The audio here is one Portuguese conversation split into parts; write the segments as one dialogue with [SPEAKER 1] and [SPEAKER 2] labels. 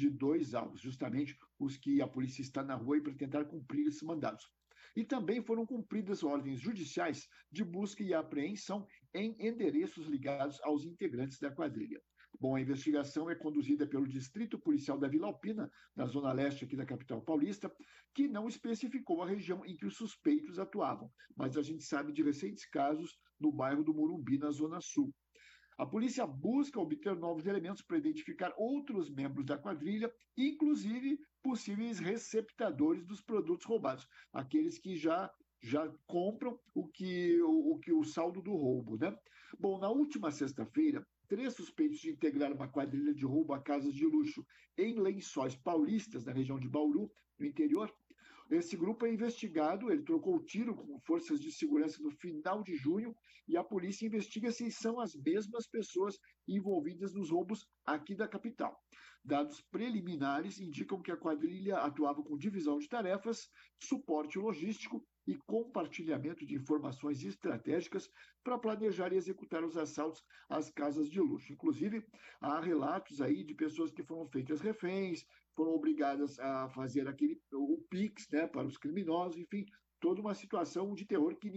[SPEAKER 1] de 2 alvos, justamente os que a polícia está na rua para tentar cumprir esses mandados. E também foram cumpridas ordens judiciais de busca e apreensão em endereços ligados aos integrantes da quadrilha. Bom, a investigação é conduzida pelo Distrito Policial da Vila Alpina, na zona leste aqui da capital paulista, que não especificou a região em que os suspeitos atuavam, mas a gente sabe de recentes casos no bairro do Morumbi, na zona sul. A polícia busca obter novos elementos para identificar outros membros da quadrilha, inclusive possíveis receptadores dos produtos roubados, aqueles que já compram o saldo do roubo, né? Bom, na última sexta-feira, 3 suspeitos de integrar uma quadrilha de roubo a casas de luxo em Lençóis Paulistas, na região de Bauru, no interior. Esse grupo é investigado, ele trocou tiro com forças de segurança no final de junho e a polícia investiga se são as mesmas pessoas envolvidas nos roubos aqui da capital. Dados preliminares indicam que a quadrilha atuava com divisão de tarefas, suporte logístico e compartilhamento de informações estratégicas para planejar e executar os assaltos às casas de luxo. Inclusive, há relatos aí de pessoas que foram feitas reféns, foram obrigadas a fazer o Pix, né, para os criminosos, enfim, toda uma situação de terror que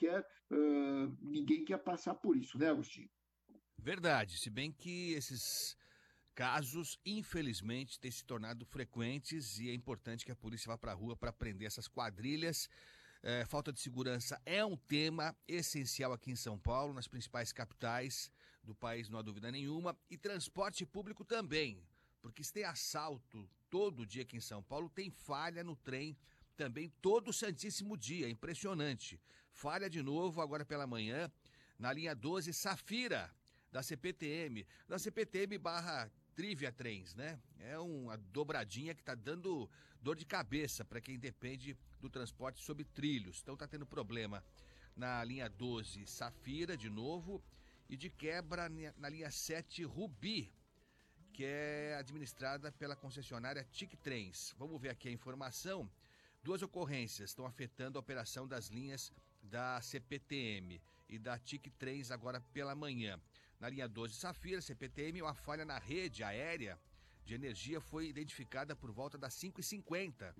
[SPEAKER 1] ninguém quer passar por isso, né, Agostinho?
[SPEAKER 2] Verdade, se bem que esses casos, infelizmente, têm se tornado frequentes e é importante que a polícia vá para a rua para prender essas quadrilhas. Falta de segurança é um tema essencial aqui em São Paulo, nas principais capitais do país, não há dúvida nenhuma, e transporte público também, porque se tem assalto todo dia aqui em São Paulo, tem falha no trem também todo o santíssimo dia, impressionante. Falha de novo agora pela manhã na linha 12 Safira, da CPTM barra Trivia Trens, né? É uma dobradinha que tá dando dor de cabeça para quem depende do transporte sobre trilhos. Então tá tendo problema na linha 12 Safira de novo e de quebra na linha 7 Rubi, que é administrada pela concessionária TIC Trens. Vamos ver aqui a informação. 2 ocorrências estão afetando a operação das linhas da CPTM e da TIC Trens agora pela manhã. Na linha 12 Safira, CPTM, uma falha na rede aérea de energia foi identificada por volta das 5h50,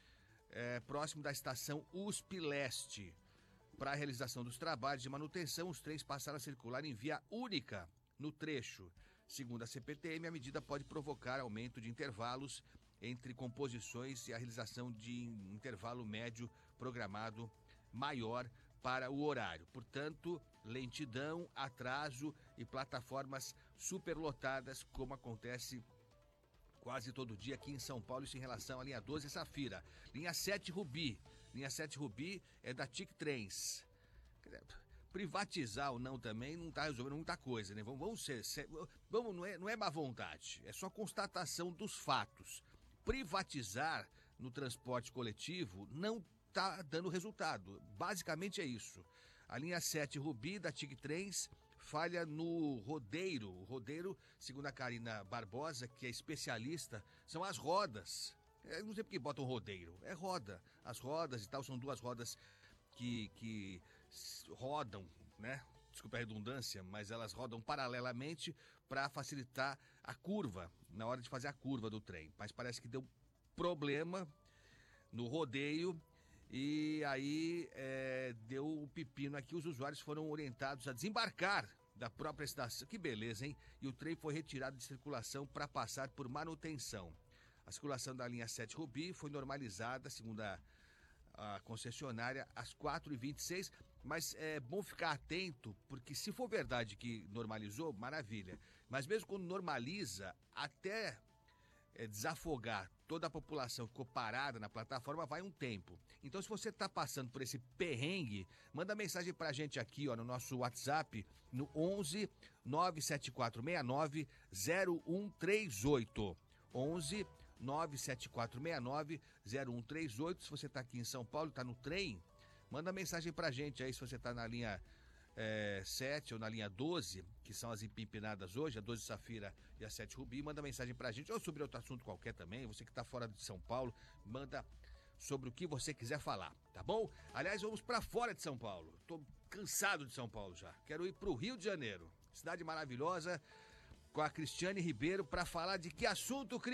[SPEAKER 2] próximo da estação USP Leste. Para a realização dos trabalhos de manutenção, os trens passaram a circular em via única no trecho. Segundo a CPTM, a medida pode provocar aumento de intervalos entre composições e a realização de intervalo médio programado maior para o horário. Portanto, lentidão, atraso e plataformas superlotadas, como acontece quase todo dia aqui em São Paulo, isso em relação à linha 12 Safira. Linha 7 Rubi. Linha 7 Rubi é da TIC Trens. Privatizar ou não também não está resolvendo muita coisa, né? Não é má vontade, é só constatação dos fatos. Privatizar no transporte coletivo não está dando resultado. Basicamente é isso. A linha 7 Rubi da TIC Trens falha no rodeiro. O rodeiro, segundo a Karina Barbosa, que é especialista, são as rodas. Não sei por que botam rodeiro. É roda. As rodas e tal são 2 rodas que rodam, né? Desculpa a redundância, mas elas rodam paralelamente para facilitar a curva, na hora de fazer a curva do trem. Mas parece que deu problema no rodeio e aí deu o pepino aqui. Os usuários foram orientados a desembarcar da própria estação. Que beleza, hein? E o trem foi retirado de circulação para passar por manutenção. A circulação da linha 7 Rubi foi normalizada, segundo a concessionária, às 4h26, mas é bom ficar atento, porque se for verdade que normalizou, maravilha, mas mesmo quando normaliza, até desafogar toda a população que ficou parada na plataforma, vai um tempo. Então, se você está passando por esse perrengue, manda mensagem pra gente aqui, ó, no nosso WhatsApp, no 11 97469 0138. 11 97469-0138. Se você está aqui em São Paulo, está no trem, manda mensagem pra gente aí. Se você está na linha 7 ou na linha 12, que são as empinadas hoje, a 12 Safira e a 7 Rubi, manda mensagem pra gente, ou sobre outro assunto qualquer também. Você que está fora de São Paulo, manda sobre o que você quiser falar, tá bom? Aliás, vamos pra fora de São Paulo. Tô cansado de São Paulo já. Quero ir pro Rio de Janeiro, cidade maravilhosa, com a Cristiane Ribeiro, para falar de que assunto, Cris?